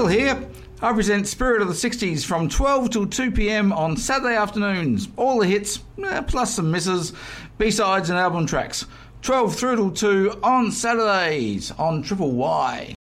Phil here. I present Spirit of the 60s from 12 till 2 p.m. on Saturday afternoons. All the hits, plus some misses, B-sides and album tracks. 12 through till 2 on Saturdays on Triple Y.